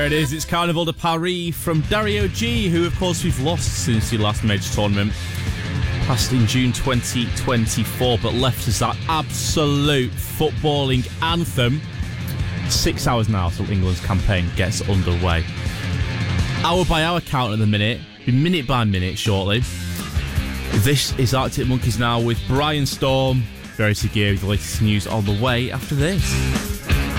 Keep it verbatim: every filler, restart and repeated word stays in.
There it is, it's Carnival de Paris from Dario G, who of course we've lost since the last major tournament. Passed in June twenty twenty-four, but left us that absolute footballing anthem. Six hours now till England's campaign gets underway. Hour by hour count at the minute, be minute by minute shortly. This is Arctic Monkeys now with Brian Storm. Very secure with the latest news on the way after this.